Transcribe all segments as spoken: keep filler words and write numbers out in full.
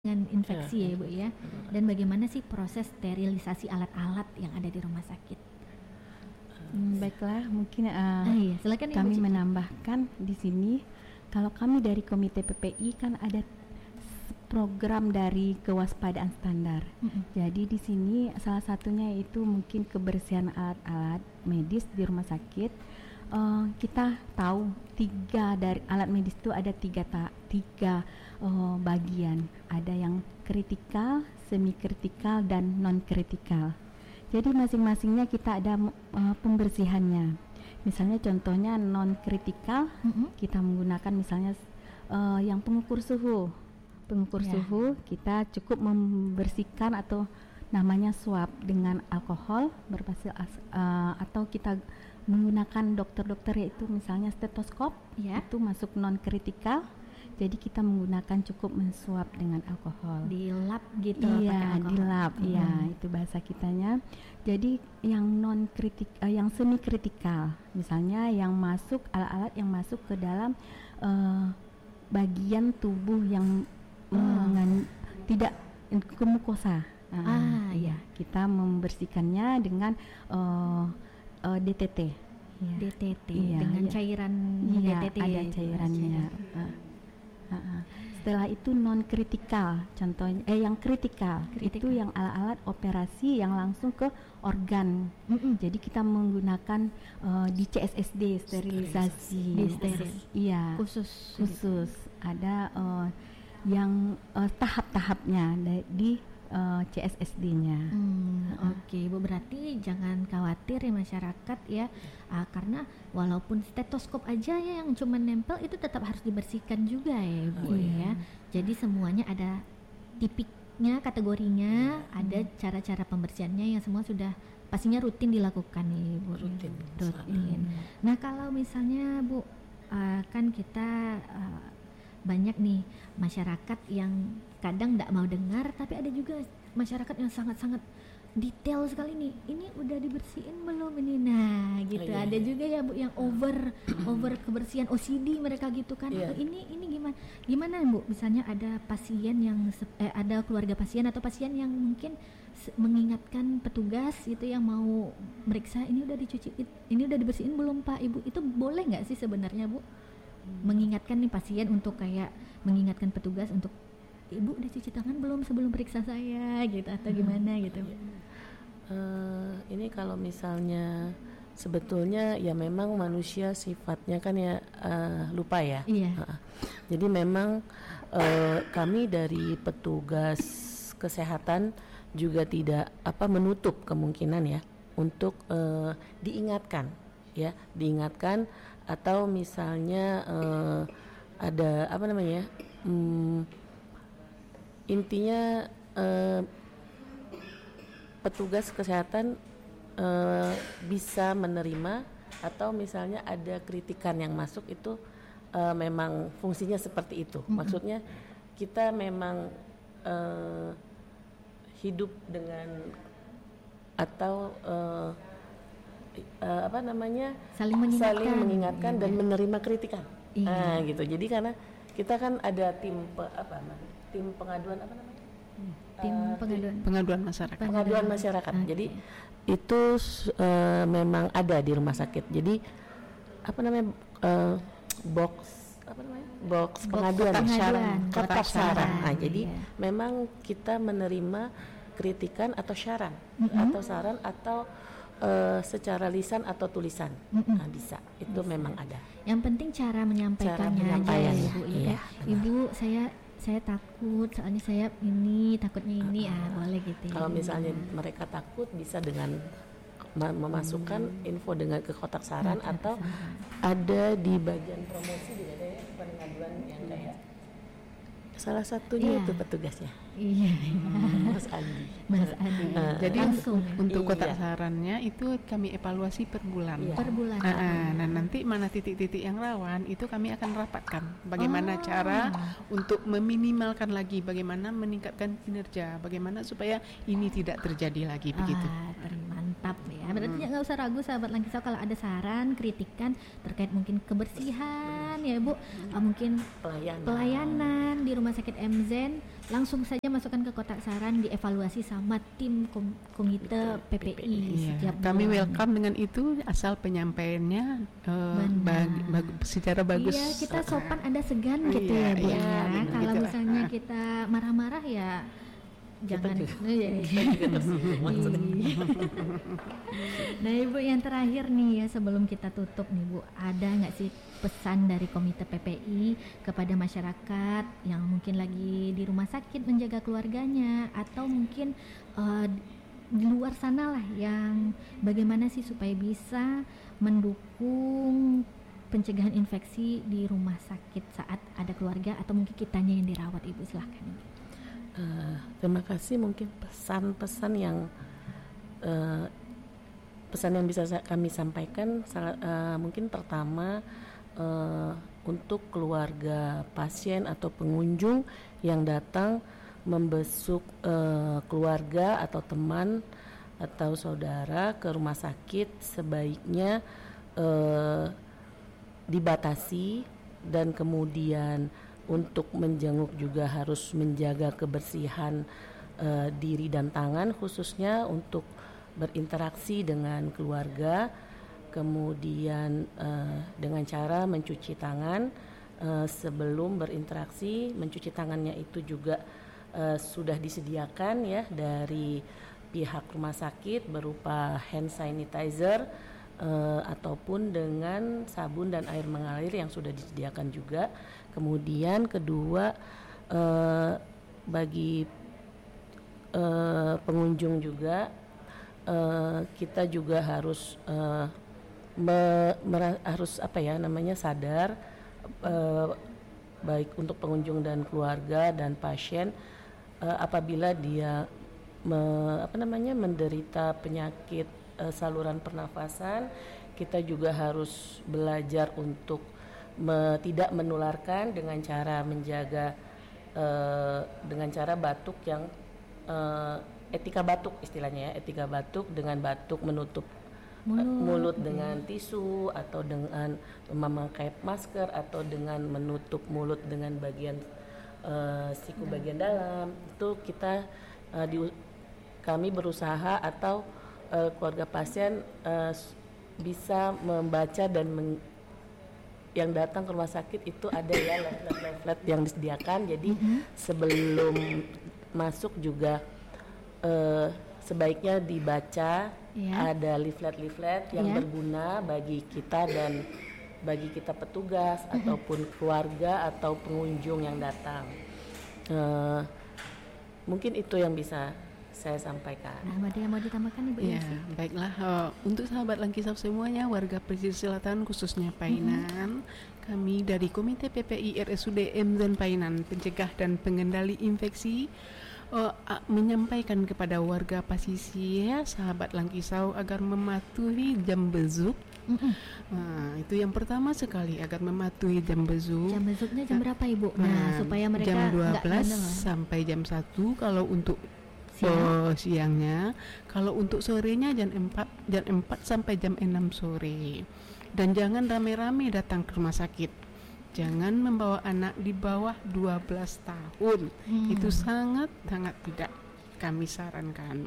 dengan infeksi ya, ya Bu ya. Dan bagaimana sih proses sterilisasi alat-alat yang ada di rumah sakit? Hmm, baiklah, mungkin uh, ah, iya. Silakan, kami Ibu menambahkan di sini kalau kami dari Komite P P I kan ada program dari kewaspadaan standar. Mm-hmm. Jadi di sini salah satunya itu mungkin kebersihan alat-alat medis di rumah sakit. Uh, kita tahu tiga dari alat medis itu ada tiga ta- tiga uh, bagian, ada yang kritikal, semi kritikal dan non kritikal. Jadi masing-masingnya kita ada uh, pembersihannya. Misalnya contohnya non kritikal, mm-hmm. kita menggunakan misalnya uh, yang pengukur suhu, pengukur yeah. suhu kita cukup membersihkan atau namanya swab dengan alkohol berbasis uh, atau kita menggunakan dokter-dokter yaitu misalnya stetoskop ya. Itu masuk non kritikal, jadi kita menggunakan cukup mensuap dengan alkohol di lab gitu. Iya di lab hmm. ya itu bahasa kitanya. Jadi yang non kritik uh, yang semi kritikal misalnya yang masuk alat-alat yang masuk ke dalam uh, bagian tubuh yang hmm. mengan, tidak ke mukosa. Uh, ah ya kita membersihkannya dengan uh, Uh, D T T, ya. D T T iya, dengan iya. cairan iya, D T T ada cairannya. Uh, uh, uh. Setelah itu non kritikal, contohnya eh yang kritikal, kritikal itu yang alat-alat operasi yang langsung ke organ. Mm-mm. Jadi kita menggunakan uh, di C S S D sterilisasi, di steril, iya khusus khusus gitu. Ada uh, yang uh, tahap-tahapnya di Uh, C S S D-nya. Hmm, uh. Oke, okay. Bu, berarti jangan khawatir ya masyarakat ya, uh, karena walaupun stetoskop aja ya yang cuma nempel itu tetap harus dibersihkan juga ya, Bu oh, ya. Iya. Jadi semuanya ada tipiknya, kategorinya, hmm. ada cara-cara pembersihannya yang semua sudah pastinya rutin dilakukan nih, Bu. Rutin. Rutin. Hmm. Nah, kalau misalnya Bu, uh, kan kita uh, banyak nih masyarakat yang kadang tidak mau dengar, tapi ada juga masyarakat yang sangat-sangat detail sekali nih. Ini udah dibersihin belum ini? Nah, gitu. Oh, iya, ada iya. juga ya Bu yang over over kebersihan O C D mereka gitu kan. Iya. Oh, ini ini gimana? Gimana Bu? Misalnya ada pasien yang eh, ada keluarga pasien atau pasien yang mungkin se- mengingatkan petugas gitu yang mau meriksa, ini udah dicuci, ini udah dibersihin belum Pak Ibu? Itu boleh nggak sih sebenarnya Bu? Hmm. Mengingatkan nih pasien untuk kayak mengingatkan petugas untuk Ibu udah cuci tangan belum sebelum periksa saya gitu atau gimana gitu? Uh, ini kalau misalnya sebetulnya ya memang manusia sifatnya kan ya uh, lupa ya. Iya. Uh, jadi memang uh, kami dari petugas kesehatan juga tidak apa menutup kemungkinan ya untuk uh, diingatkan ya diingatkan atau misalnya uh, ada apa namanya? Um, Intinya eh, petugas kesehatan eh, bisa menerima atau misalnya ada kritikan yang masuk itu eh, memang fungsinya seperti itu. Mm-hmm. Maksudnya kita memang eh, hidup dengan atau eh, eh, apa namanya saling mengingatkan, saling mengingatkan iya. dan menerima kritikan. Iya. Nah, gitu. Jadi karena kita kan ada tim pe, apa namanya? tim pengaduan apa namanya? Hmm. Tim uh, pengaduan pengaduan masyarakat. Pengaduan masyarakat. Okay. Jadi itu uh, memang ada di rumah sakit. Jadi apa namanya? Uh, box apa namanya? Box, box pengaduan, kotak saran, kotak, kotak saran. Nah, iya. jadi memang kita menerima kritikan atau saran mm-hmm. atau saran atau uh, secara lisan atau tulisan. Mm-hmm. Nah, bisa. Itu bisa. Memang ada. Yang penting cara menyampaikannya cara aja ya, Ibu. Iya, Ibu, saya saya takut soalnya saya ini takutnya ini uh, ah boleh gitu ya. Kalau misalnya hmm. mereka takut bisa dengan ma- memasukkan hmm. info dengan ke kotak saran kotak atau saran. Ada di bagian promosi juga ada ya pengaduan yang kayak salah satunya iya. itu petugasnya. Iya. Hmm, Mas Andi. Mas Andi. Uh, Jadi langsung untuk kotak iya. sarannya itu kami evaluasi per bulan. Iya. Per bulan. Uh, uh, nah nanti mana titik-titik yang rawan itu kami akan rapatkan. Bagaimana oh. cara untuk meminimalkan lagi, bagaimana meningkatkan kinerja, bagaimana supaya ini tidak terjadi lagi ah, begitu. Mantap ya. Berarti nggak hmm. usah ragu sahabat Langkisau kalau ada saran, kritikan terkait mungkin kebersihan ya Bu, uh, mungkin Pelayanan. pelayanan di Rumah Sakit M Z, langsung saja masukkan ke kotak saran, dievaluasi sama tim kom- komite P P I Iya, setiap kami bulan. welcome dengan itu asal penyampaiannya uh, Benar. bagi, bagi, secara bagus. Iya, kita sopan ada segan gitu Iya, ya Bu iya, ya. benar Kalau gitu. misalnya kita marah-marah ya jangan. juga- Iya, iya. Kita juga tersinggung maksudnya. Nah Ibu, yang terakhir nih ya sebelum kita tutup nih Bu, ada nggak sih pesan dari Komite P P I kepada masyarakat yang mungkin lagi di rumah sakit menjaga keluarganya, atau mungkin uh, di luar sana lah, yang bagaimana sih supaya bisa mendukung pencegahan infeksi di rumah sakit saat ada keluarga atau mungkin kitanya yang dirawat? Ibu silahkan. Uh, terima kasih. Mungkin pesan-pesan yang uh, pesan yang bisa sa- kami sampaikan salah- uh, mungkin pertama, uh, untuk keluarga pasien atau pengunjung yang datang membesuk uh, keluarga atau teman atau saudara ke rumah sakit, sebaiknya uh, dibatasi, dan kemudian untuk menjenguk juga harus menjaga kebersihan uh, diri dan tangan, khususnya untuk berinteraksi dengan keluarga. Kemudian uh, dengan cara mencuci tangan uh, sebelum berinteraksi. Mencuci tangannya itu juga uh, sudah disediakan ya dari pihak rumah sakit berupa hand sanitizer uh, ataupun dengan sabun dan air mengalir yang sudah disediakan juga. Kemudian kedua, uh, bagi uh, pengunjung juga uh, kita juga harus uh, me, mera, harus apa ya namanya sadar, uh, baik untuk pengunjung dan keluarga dan pasien, uh, apabila dia me, apa namanya menderita penyakit uh, saluran pernafasan, kita juga harus belajar untuk Me, tidak menularkan dengan cara menjaga uh, dengan cara batuk yang uh, etika batuk istilahnya ya, etika batuk dengan batuk menutup mulut, uh, mulut dengan tisu atau dengan memakai masker atau dengan menutup mulut dengan bagian uh, siku bagian dalam. Itu kita uh, di, kami berusaha atau uh, keluarga pasien uh, bisa membaca dan meng, yang datang ke rumah sakit itu ada ya leaflet-leaflet yang disediakan. Jadi mm-hmm. sebelum masuk juga uh, sebaiknya dibaca, yeah. ada leaflet-leaflet yang yeah. berguna bagi kita dan bagi kita petugas mm-hmm. ataupun keluarga atau pengunjung yang datang. Uh, mungkin itu yang bisa saya sampaikan. Nah, ada yang mau ditambahkan Ibu Ya, Yesi? baiklah. Uh, untuk sahabat Langkisau semuanya, warga pesisir selatan khususnya Painan, mm-hmm. kami dari Komite P P I R S U D M Z Painan, Pencegah dan Pengendali Infeksi, uh, uh, menyampaikan kepada warga pesisir, sahabat Langkisau, agar mematuhi jam besuk. Mm-hmm. Nah, itu yang pertama sekali, agar mematuhi jam besuk. Jam besuknya jam berapa Ibu? Nah, Nah, supaya mereka jam dua belas nggak sampai jam satu kalau untuk Siang. Oh, siangnya. Kalau untuk sorenya jam empat jam empat sampai jam enam sore. Dan jangan rame-rame datang ke rumah sakit. Jangan membawa anak di bawah dua belas tahun. Hmm. Itu sangat sangat tidak kami sarankan.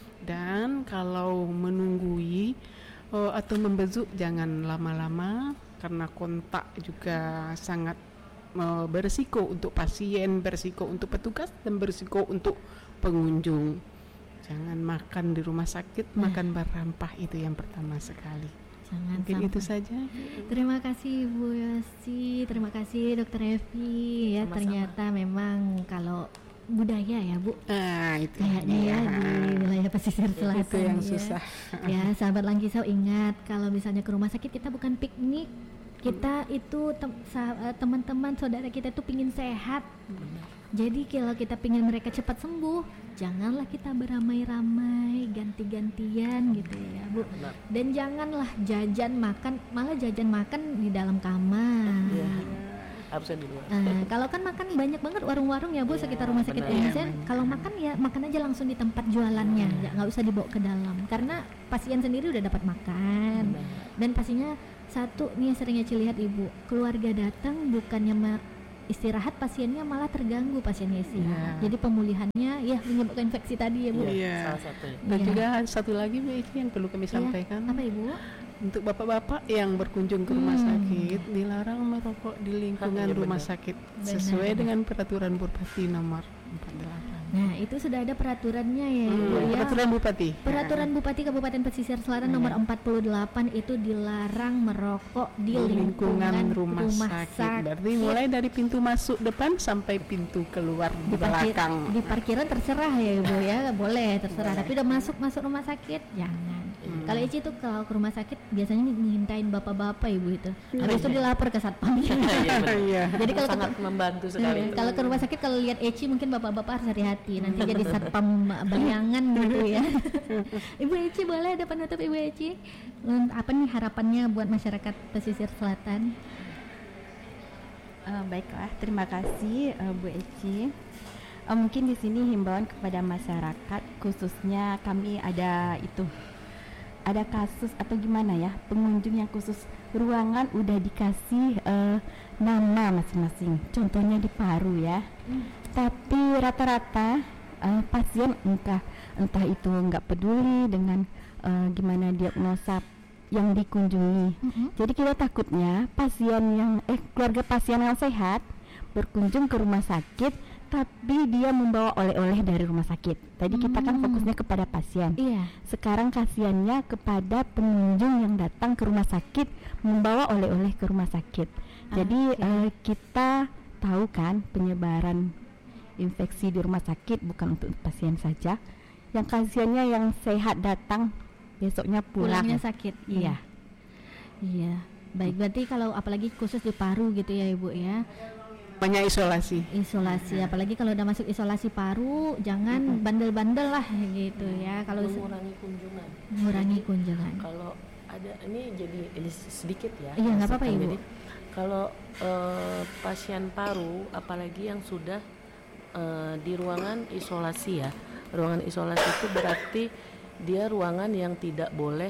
Dan kalau menunggui oh, atau membesuk jangan lama-lama, karena kontak juga sangat oh, berisiko untuk pasien, berisiko untuk petugas, dan berisiko untuk pengunjung. Jangan makan di rumah sakit, nah. makan berampah, itu yang pertama sekali. Jangan Mungkin sampai. itu saja. Terima kasih Bu Yosi, terima kasih Dokter Evi ya. Sama-sama. Ternyata memang kalau budaya ya Bu, ah, itu kayaknya ya, ya di wilayah pesisir selatan itu yang ya. susah. Ya sahabat Langkisau, ingat kalau misalnya ke rumah sakit kita bukan piknik, kita itu tem- sa- teman-teman saudara kita tuh pingin sehat. Benar. Jadi kalau kita pingin mereka cepat sembuh, janganlah kita beramai-ramai, ganti-gantian gitu ya Bu. Benar. Dan janganlah jajan makan, malah jajan makan di dalam kamar. Ya, harusnya di luar. Nah, kalau kan makan banyak banget warung-warung ya Bu, ya, sekitar rumah sakit M Z. Ya, kalau makan ya makan aja langsung di tempat jualannya, ya, nggak usah dibawa ke dalam. Karena pasien sendiri udah dapat makan. Benar. Dan pastinya satu nih yang sering Eci lihat Ibu, keluarga datang bukannya ma- istirahat, pasiennya malah terganggu pasiennya istirahat. Ya. Jadi pemulihannya ya menyebabkan infeksi tadi ya Bu. Iya. Salah satu. Dan Iya. juga satu lagi Bu Eci yang perlu kami Iya. sampaikan, Apa Ibu? untuk bapak-bapak yang berkunjung ke rumah Hmm. sakit dilarang merokok di lingkungan Iya, rumah benar. sakit Benar. sesuai dengan peraturan Bupati nomor empat puluh delapan. Nah, itu sudah ada peraturannya ya Ibu Hmm, ya. peraturan Bupati. Peraturan Bupati Kabupaten Pesisir Selatan nomor empat puluh delapan itu dilarang merokok di, Di lingkungan rumah, sakit. Berarti mulai dari pintu masuk depan sampai pintu keluar di di, parkir, belakang. di parkiran terserah ya Ibu ya, boleh terserah. Tapi udah masuk masuk rumah sakit jangan. Hmm. Kalau Eci tuh kalau ke rumah sakit biasanya ngintain bapak-bapak Ibu itu. Iya. Habis itu dilapor ke satpamnya. Iya, benar. Iya. Jadi kalau sangat ke, membantu sekali. eh, kalau ke rumah sakit kalau lihat Eci mungkin bapak-bapak harus hati-hati nanti jadi satpam bayangan gitu ya. Ibu Eci boleh ada penutup Ibu Eci? Hmm, Apa nih harapannya buat masyarakat pesisir selatan? Eh, baiklah, terima kasih eh, Bu Eci. Eh, mungkin di sini himbauan kepada masyarakat, khususnya kami ada itu ada kasus atau gimana ya, pengunjung yang khusus ruangan udah dikasih eh, nama masing-masing. Contohnya di Paru ya. Tapi rata-rata eh, pasien entah entah itu nggak peduli dengan eh, gimana diagnosa yang dikunjungi. Mm-mm. Jadi kita takutnya pasien yang eh keluarga pasien yang sehat berkunjung ke rumah sakit tapi dia membawa oleh-oleh dari rumah sakit. Tadi kita kan Hmm. fokusnya kepada pasien. Iya. Sekarang kasihannya kepada pengunjung yang datang ke rumah sakit membawa oleh-oleh ke rumah sakit. Jadi Oke. eh, kita tahu kan penyebaran infeksi di rumah sakit bukan untuk pasien saja. Yang kasihannya yang sehat datang besoknya pulang. Pulangnya sakit. Iya. Iya. Baik, berarti kalau apalagi khusus di paru gitu ya Ibu ya. Banyak isolasi. Isolasi, apalagi kalau udah masuk isolasi paru jangan bandel-bandel lah gitu ya. Kalau se- Mengurangi kunjungan. mengurangi kunjungan. Kalau ada ini jadi ini sedikit ya. Iya, nggak apa-apa, masukan. Ibu. Jadi kalau eh, pasien paru, apalagi yang sudah eh, di ruangan isolasi ya, ruangan isolasi itu berarti dia ruangan yang tidak boleh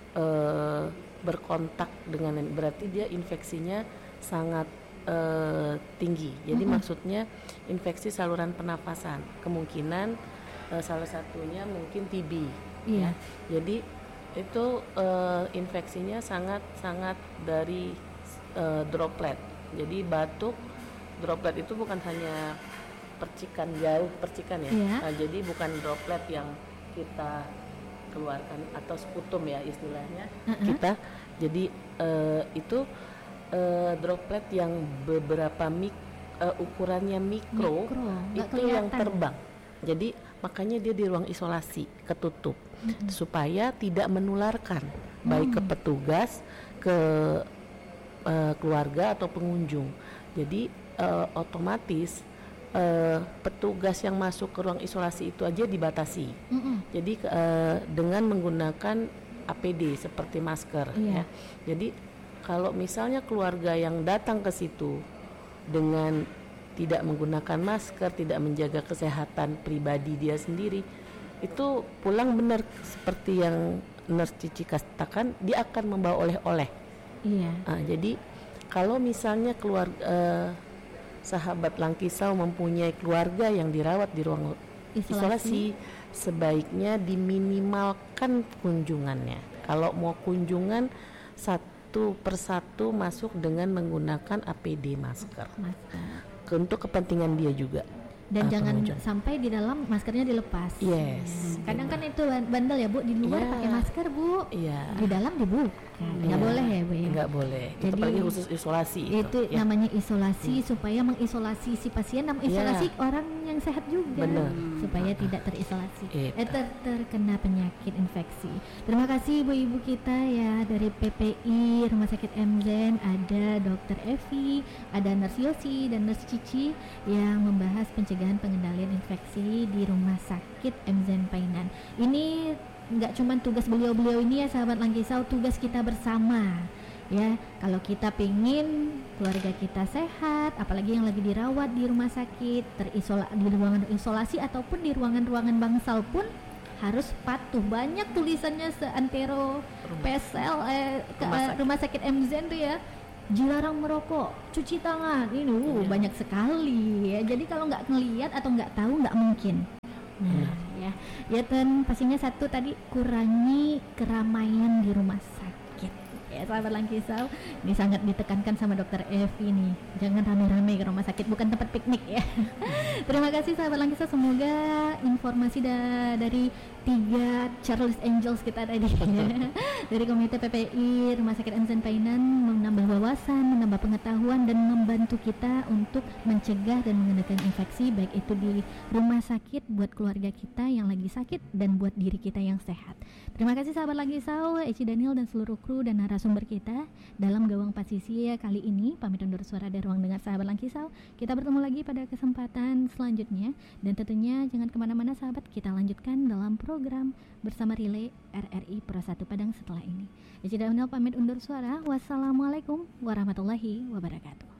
eh, berkontak dengan, berarti dia infeksinya sangat eh, tinggi. Jadi Mm-mm. maksudnya infeksi saluran pernafasan, kemungkinan eh, salah satunya mungkin T B. Iya. Jadi itu eh, infeksinya sangat sangat dari eh, droplet. Jadi batuk droplet itu bukan hanya percikan jauh percikan ya. Iya. Nah, jadi bukan droplet yang kita keluarkan atau sputum ya istilahnya. Uh-uh. Kita jadi eh, itu eh, droplet yang beberapa mik eh, ukurannya mikro, Mikro, nggak itu yang kelihatan. terbang. Jadi makanya dia di ruang isolasi ketutup Mm-mm. supaya tidak menularkan baik ke Hmm. petugas, ke eh, keluarga atau pengunjung. Jadi eh, otomatis eh, petugas yang masuk ke ruang isolasi itu aja dibatasi. Mm-mm. Jadi ke- eh, dengan menggunakan A P D seperti masker Iya. ya. Jadi kalau misalnya keluarga yang datang ke situ dengan tidak menggunakan masker, tidak menjaga kesehatan pribadi dia sendiri, itu pulang benar seperti yang Nurse Cici katakan, dia akan membawa oleh-oleh. Iya. Ah, jadi kalau misalnya keluarga eh, sahabat Langkisau mempunyai keluarga yang dirawat di ruang Isolasi. isolasi, sebaiknya diminimalkan kunjungannya. Kalau mau kunjungan satu persatu masuk dengan menggunakan A P D masker Masker. untuk kepentingan dia juga. Dan Ah, jangan pengunjung. sampai di dalam maskernya dilepas. Yes. Kadang kan itu ban- bandel ya Bu, di luar Iya. pakai masker Bu, Iya. di dalam dibuka. Nggak Iya. boleh ya Bu ya. Nggak boleh. Itu Jadi, apalagi khusus isolasi Itu ya. namanya isolasi supaya mengisolasi si pasien dan mengisolasi Iya. orang yang sehat juga. Benar. Supaya tidak terisolasi. Iya. Eh, ter- terkena penyakit infeksi. Terima kasih ibu-ibu kita ya dari P P I Rumah Sakit M Z, ada Dokter Evi, ada Nurse Yosi dan Nurse Cici yang membahas pencegahan pengendalian infeksi di Rumah Sakit M Z Painan. Ini nggak cuma tugas beliau-beliau ini ya sahabat Langkisau, tugas kita bersama ya. Kalau kita pengen keluarga kita sehat, apalagi yang lagi dirawat di rumah sakit, terisola di ruangan isolasi ataupun di ruangan-ruangan bangsal pun harus patuh. Banyak tulisannya seantero P S L eh, ke, rumah, sakit. rumah sakit M Z tuh ya, dilarang merokok, cuci tangan, ini uh, iya. banyak sekali ya. Jadi kalau nggak ngelihat atau nggak tahu nggak mungkin. Nah, ya, ya dan pastinya satu tadi, kurangi keramaian di rumah sakit. Ya, sahabat Langkisau, ini sangat ditekankan sama dokter Evi nih. Jangan rame-rame ke rumah sakit, bukan tempat piknik ya. Terima kasih sahabat Langkisau, semoga informasi da- dari tiga Charles Angels kita tadi ya, dari Komite P P I Rumah Sakit M Z Painan menambah wawasan, menambah pengetahuan dan membantu kita untuk mencegah dan mengendalikan infeksi, baik itu di rumah sakit buat keluarga kita yang lagi sakit dan buat diri kita yang sehat. Terima kasih sahabat Langkisau, Eci Daniel dan seluruh kru dan narasumber kita dalam Gawang Pasisi kali ini. Pamit undur suara dari ruang dengar sahabat Langkisau. Kita bertemu lagi pada kesempatan selanjutnya, dan tentunya jangan kemana-mana sahabat, kita lanjutkan dalam program bersama Relay R R I Pro satu Padang setelah ini. Eci Daniel pamit undur suara. Wassalamualaikum warahmatullahi wabarakatuh.